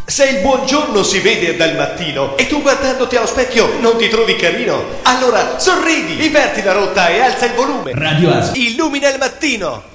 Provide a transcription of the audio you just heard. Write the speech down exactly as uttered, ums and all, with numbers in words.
Se il buongiorno si vede dal mattino e tu guardandoti allo specchio non ti trovi carino, allora sorridi, inverti la rotta e alza il volume. Radio Asco. Illumina il mattino.